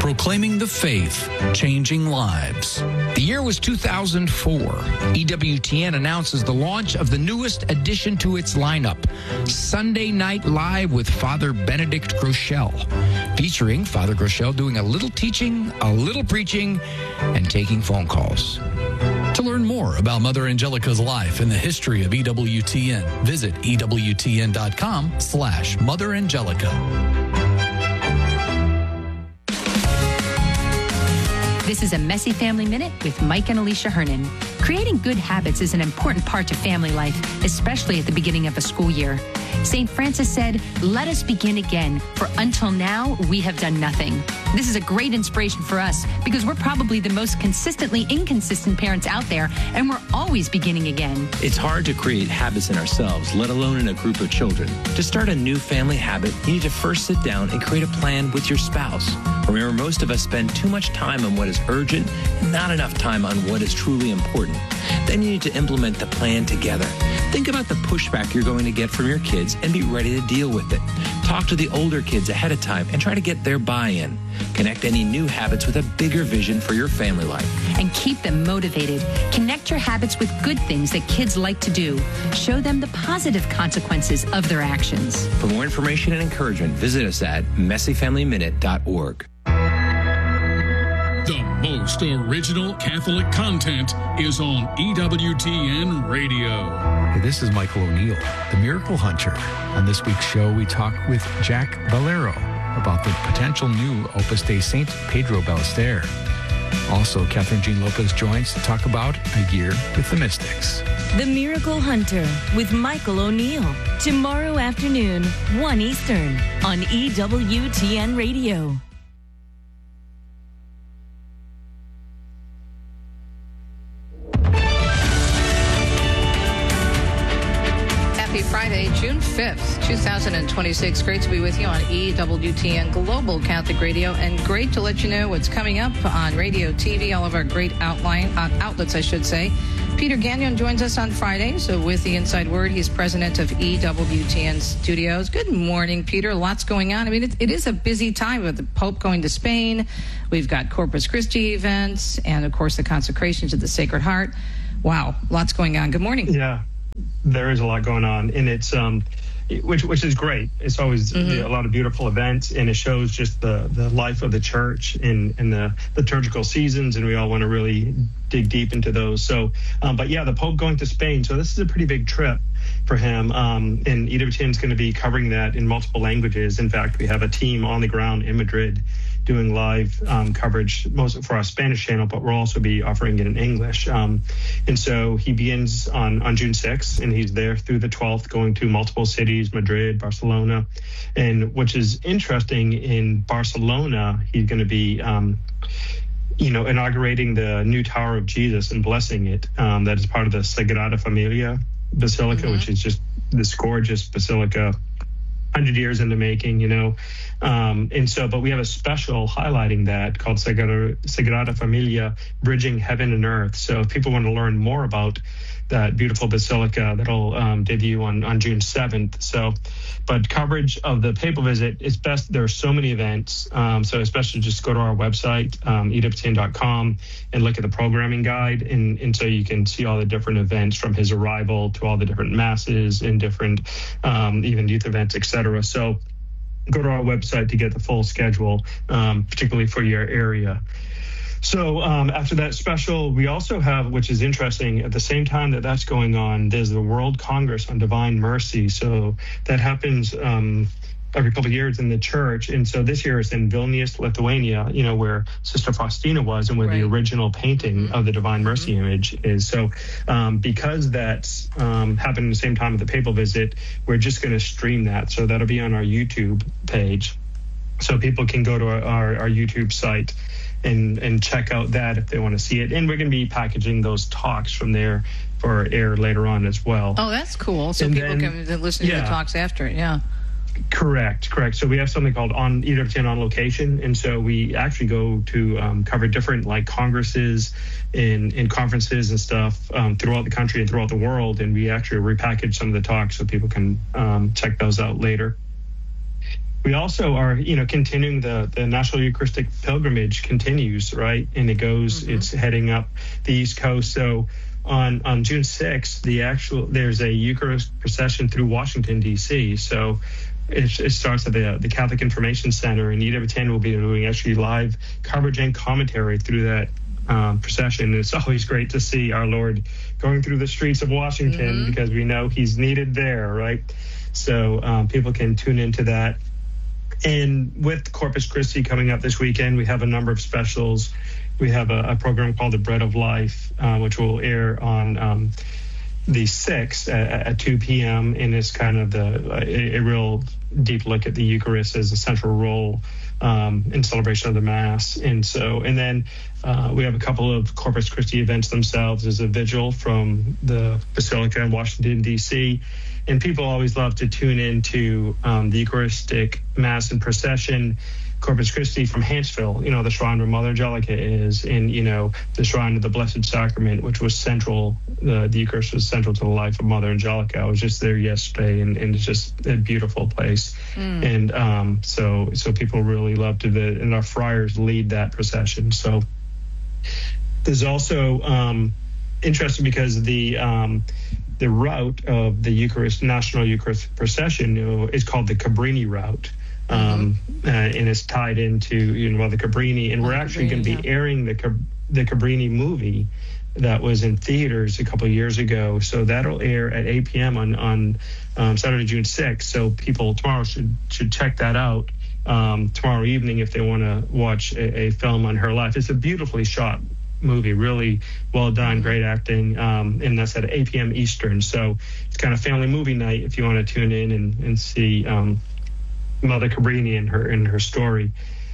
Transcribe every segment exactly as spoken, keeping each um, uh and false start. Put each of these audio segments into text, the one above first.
proclaiming the faith, changing lives. The year was two thousand four. E W T N announces the launch of the newest addition to its lineup, Sunday Night Live with Father Benedict Groeschel, featuring Father Groeschel doing a little teaching, a little preaching, and taking phone calls. To learn more about Mother Angelica's life and the history of E W T N, visit E W T N dot com slash Mother Angelica. This is a Messy Family Minute with Mike and Alicia Hernan. Creating good habits is an important part to family life, especially at the beginning of a school year. Saint Francis said, "Let us begin again, for until now we have done nothing." This is a great inspiration for us because we're probably the most consistently inconsistent parents out there, and we're always beginning again. It's hard to create habits in ourselves, let alone in a group of children. To start a new family habit, you need to first sit down and create a plan with your spouse. Remember, most of us spend too much time on what is urgent and not enough time on what is truly important. Then you need to implement the plan together. Think about the pushback you're going to get from your kids and be ready to deal with it. Talk to the older kids ahead of time and try to get their buy-in. Connect any new habits with a bigger vision for your family life. And keep them motivated. Connect your habits with good things that kids like to do. Show them the positive consequences of their actions. For more information and encouragement, visit us at messy family minute dot org. The most original Catholic content is on E W T N Radio. Hey, this is Michael O'Neill, the Miracle Hunter. On this week's show, we talk with Jack Valero about the potential new Opus Dei Saint Pedro Ballester. Also, Catherine Jean Lopez joins to talk about A Year with the Mystics. The Miracle Hunter with Michael O'Neill. Tomorrow afternoon, one Eastern, on E W T N Radio. Happy Friday, June fifth, two thousand twenty-six. Great to be with you on E W T N Global Catholic Radio, and great to let you know what's coming up on radio, T V, all of our great outline uh, outlets, I should say. Peter Gagnon joins us on Friday, so with the Inside Word, he's president of E W T N Studios. Good morning, Peter. Lots going on. I mean, it, it is a busy time with the Pope going to Spain. We've got Corpus Christi events, and, of course, the consecration to the Sacred Heart. Wow, lots going on. Good morning. Yeah. There is a lot going on, and it's um, which which is great. It's always mm-hmm. a lot of beautiful events, and it shows just the, the life of the church in, in the liturgical seasons, and we all want to really dig deep into those. So, um, but yeah, the Pope going to Spain. So this is a pretty big trip for him, um, and E W T N is going to be covering that in multiple languages. In fact, we have a team on the ground in Madrid doing live um, coverage most for our Spanish channel, but we'll also be offering it in English. Um, and so he begins on, on June sixth, and he's there through the twelfth, going to multiple cities, Madrid, Barcelona. And which is interesting, in Barcelona, he's going to be, um, you know, inaugurating the new Tower of Jesus and blessing it. Um, that is part of the Sagrada Familia Basilica, mm-hmm. which is just this gorgeous basilica, one hundred years in the making, you know. Um, and so, but we have a special highlighting that called Sagrada, Sagrada Familia, Bridging Heaven and Earth. So if people want to learn more about that beautiful basilica, that'll um, debut on, on June seventh. So, but coverage of the papal visit is best. There are so many events. Um, so especially just go to our website, um, E W T N dot com, and look at the programming guide. And, and so you can see all the different events from his arrival to all the different masses and different um, even youth events, et cetera. So go to our website to get the full schedule, um, particularly for your area. So um, after that special, we also have, which is interesting, at the same time that that's going on, there's the World Congress on Divine Mercy. So that happens um, every couple of years in the church. And so this year it's in Vilnius, Lithuania, you know, where Sister Faustina was and where right. the original painting mm-hmm. of the Divine Mercy mm-hmm. image is. So um, because that's um, happened at the same time with the papal visit, we're just going to stream that. So that'll be on our YouTube page. So people can go to our, our, our YouTube site and and check out that if they want to see it. And we're going to be packaging those talks from there for air later on as well. Oh, that's cool. So and people then, can listen yeah. to the talks after it, yeah. Correct, correct. So we have something called on E W T N on location, and so we actually go to um, cover different like congresses and, and conferences and stuff um, throughout the country and throughout the world, and we actually repackage some of the talks so people can um, check those out later. we also are, you know, continuing the, the National Eucharistic Pilgrimage continues, right? And it goes, mm-hmm. it's heading up the East Coast. So on, on June sixth, the actual, there's a Eucharist procession through Washington, D C. So it, it starts at the, the Catholic Information Center, and E W T N will be doing actually live coverage and commentary through that um, procession. It's always great to see our Lord going through the streets of Washington mm-hmm. because we know he's needed there, right? So um, people can tune into that. And with Corpus Christi coming up this weekend, we have a number of specials. We have a, a program called The Bread of Life, uh, which will air on um, the sixth at, at two p.m. And it's kind of the a, a real deep look at the Eucharist as a central role um, in celebration of the Mass. And so, and then uh, we have a couple of Corpus Christi events themselves. There's a vigil from the Basilica in Washington, D C, and people always love to tune into um, the Eucharistic Mass and procession, Corpus Christi from Hanceville, you know, the shrine where Mother Angelica is, and, you know, the shrine of the Blessed Sacrament, which was central, the, the Eucharist was central to the life of Mother Angelica. I was just there yesterday, and, and it's just a beautiful place. Mm. And um, so so people really love to, the, and our friars lead that procession. So there's also um, interesting because the um, the route of the Eucharist, National Eucharist Procession, you know, is called the Cabrini route. Um, mm-hmm. uh, and it's tied into, you know, well, the Cabrini, and we're oh, actually going to be yeah. airing the the Cabrini movie that was in theaters a couple of years ago. So that'll air at eight p.m. on on um, Saturday, June sixth. So people tomorrow should should check that out um, tomorrow evening if they want to watch a, a film on her life. It's a beautifully shot movie, really well done, great acting, um, and that's at eight p.m. Eastern. So it's kind of family movie night if you want to tune in and, and see um, Mother Cabrini and her and her story.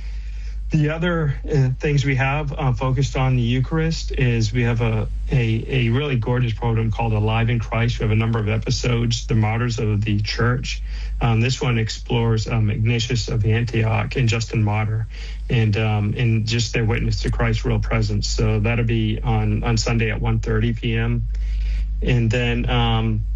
The other uh, things we have uh, focused on the Eucharist is we have a, a a really gorgeous program called Alive in Christ. We have a number of episodes, The Martyrs of the Church. Um, this one explores um, Ignatius of Antioch and Justin Martyr, and um, and just their witness to Christ's real presence. So that'll be on, on Sunday at one thirty p.m. And then um,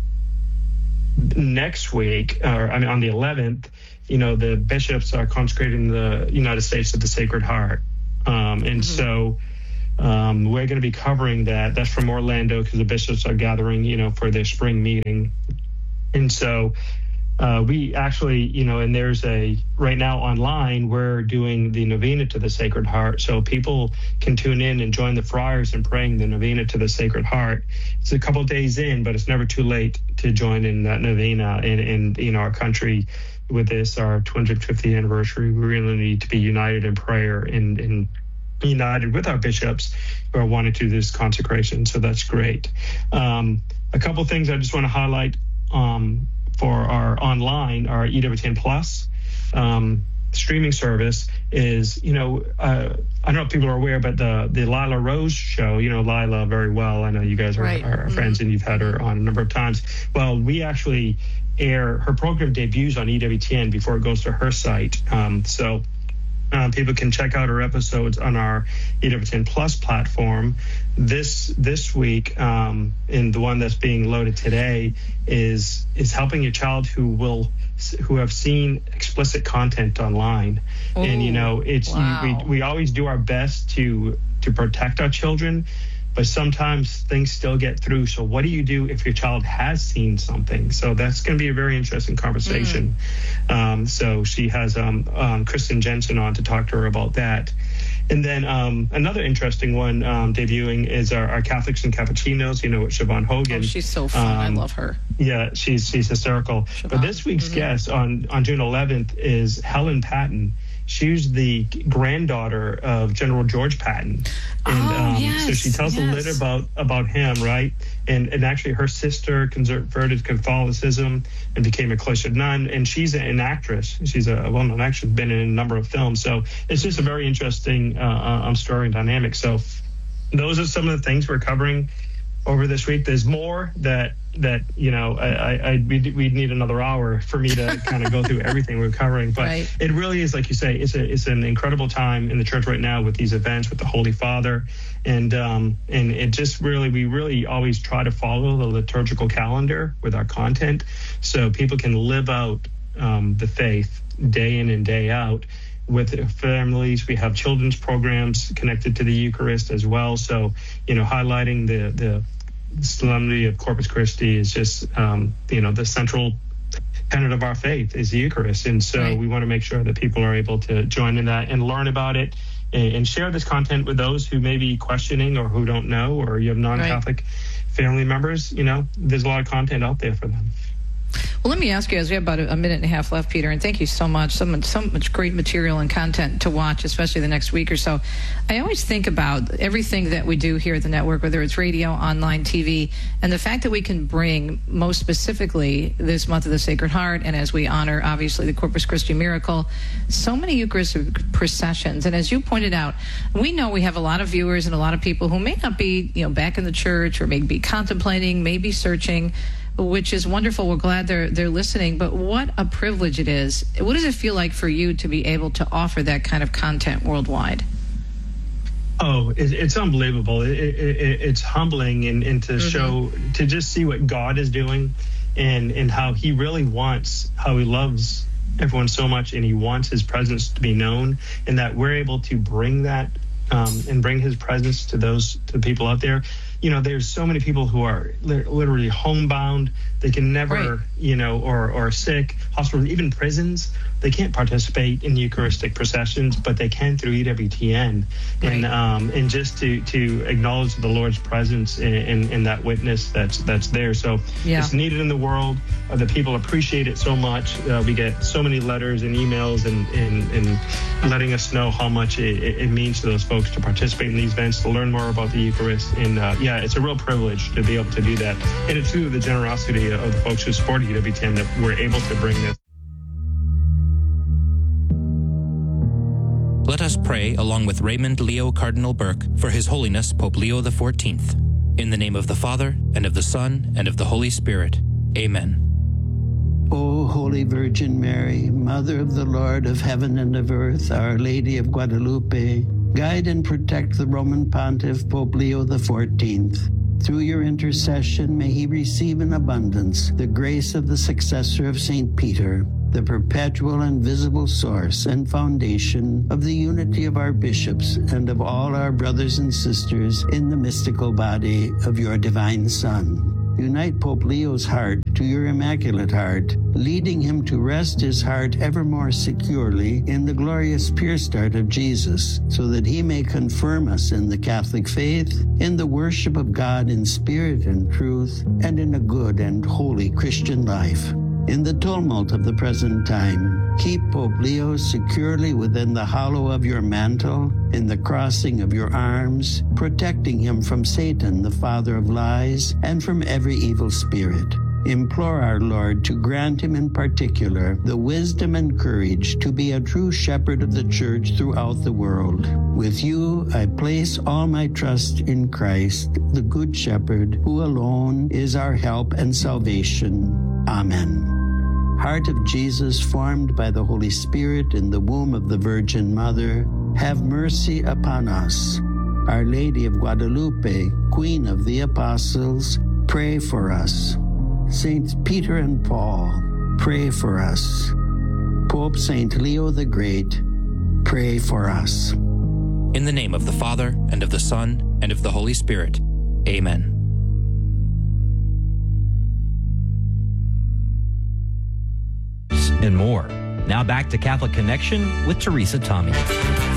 next week, or I mean on the eleventh, you know, the bishops are consecrating the United States to the Sacred Heart. Um, and mm-hmm. so um, we're going to be covering that. That's from Orlando because the bishops are gathering, you know, for their spring meeting. And so uh, we actually, you know, and there's a, right now online, we're doing the novena to the Sacred Heart. So people can tune in and join the friars in praying the novena to the Sacred Heart. It's a couple days in, but it's never too late to join in that novena. And, and you know, our country, with this, our two hundred fiftieth anniversary, we really need to be united in prayer and, and united with our bishops who are wanting to do this consecration. So that's great. Um, a couple things I just want to highlight um, for our online, our E W T N Plus um, streaming service is, you know, uh, I don't know if people are aware, but the the Lila Rose show, you know Lila very well. I know you guys are, right. are mm-hmm. friends and you've had her on a number of times. Well, we actually air, her program debuts on E W T N before it goes to her site. Um, so uh, people can check out her episodes on our E W T N Plus platform. This this week, um, and the one that's being loaded today is is helping a child who will who have seen explicit content online. Ooh, and you know, it's wow. we we always do our best to to protect our children, but sometimes things still get through. So what do you do if your child has seen something? So that's going to be a very interesting conversation. Mm. Um, so she has um, um, Kristen Jensen on to talk to her about that. And then um, another interesting one um, debuting is our, our Catholics and Cappuccinos, you know, with Siobhan Hogan. Oh, she's so fun. Um, I love her. Yeah, she's she's hysterical. Siobhan. But this week's mm-hmm. guest on, on June eleventh is Helen Patton. She's the granddaughter of General George Patton. And oh, um, yes, so she tells yes. a little about, about him, right? And and actually her sister converted Catholicism and became a cloistered nun. And she's an actress. She's a well-known actress, been in a number of films. So it's just a very interesting uh, um, story and dynamic. So those are some of the things we're covering over this week. There's more that that you know I, I we'd, we'd need another hour for me to kind of go through everything we're covering, but right. it really is, like you say, it's a it's an incredible time in the church right now with these events with the Holy Father, and um and it just really we really always try to follow the liturgical calendar with our content so people can live out um, the faith day in and day out with families. We have children's programs connected to the Eucharist as well. So, you know, highlighting the, the solemnity of Corpus Christi is just, um, you know, the central tenet of our faith is the Eucharist. And so right. we want to make sure that people are able to join in that and learn about it and, and share this content with those who may be questioning or who don't know, or you have non-Catholic right. family members. You know, there's a lot of content out there for them. Well, let me ask you, as we have about a minute and a half left, Peter, and thank you so much. So much, so much great material and content to watch, especially the next week or so. I always think about everything that we do here at the network, whether it's radio, online, T V, and the fact that we can bring, most specifically, this month of the Sacred Heart, and as we honor, obviously, the Corpus Christi miracle, so many Eucharistic processions. And as you pointed out, we know we have a lot of viewers and a lot of people who may not be, you know, back in the church or may be contemplating, maybe searching, which is wonderful. We're glad they're they're listening. But what a privilege it is. What does it feel like for you to be able to offer that kind of content worldwide? Oh, it, it's unbelievable. It, it, it's humbling, and, and to mm-hmm. show, to just see what God is doing and, and how he really wants, how he loves everyone so much, and he wants his presence to be known, and that we're able to bring that um, and bring his presence to those, to the people out there. You know, there's so many people who are li- literally homebound. They can never, right. you know, or or sick, hospitals, even prisons. They can't participate in Eucharistic processions, but they can through E W T N. Right. And um, and just to to acknowledge the Lord's presence in, in, in that witness that's that's there. So yeah. it's needed in the world. Uh, the people appreciate it so much. Uh, we get so many letters and emails and, and, and letting us know how much it, it means to those folks to participate in these events, to learn more about the Eucharist. And uh, yeah, it's a real privilege to be able to do that. And it's through the generosity of the folks who support E W T N that we're able to bring this. Let us pray along with Raymond Leo Cardinal Burke for His Holiness Pope Leo the fourteenth. In the name of the Father, and of the Son, and of the Holy Spirit. Amen. O Holy Virgin Mary, Mother of the Lord of heaven and of earth, Our Lady of Guadalupe, guide and protect the Roman Pontiff Pope Leo the fourteenth. Through your intercession, may he receive in abundance the grace of the successor of Saint Peter, the perpetual and visible source and foundation of the unity of our bishops and of all our brothers and sisters in the mystical body of your divine Son. Unite Pope Leo's heart to your Immaculate Heart, leading him to rest his heart ever more securely in the glorious pure start of Jesus, so that he may confirm us in the Catholic faith, in the worship of God in spirit and truth, and in a good and holy Christian life. In the tumult of the present time, keep Pope Leo securely within the hollow of your mantle, in the crossing of your arms, protecting him from Satan, the father of lies, and from every evil spirit. Implore our Lord to grant him in particular the wisdom and courage to be a true shepherd of the Church throughout the world. With you, I place all my trust in Christ, the Good Shepherd, who alone is our help and salvation. Amen. Heart of Jesus, formed by the Holy Spirit in the womb of the Virgin Mother, have mercy upon us. Our Lady of Guadalupe, Queen of the Apostles, pray for us. Saints Peter and Paul, pray for us. Pope Saint Leo the Great, pray for us. In the name of the Father, and of the Son, and of the Holy Spirit. Amen. And more. Now back to Catholic Connection with Teresa Tommy.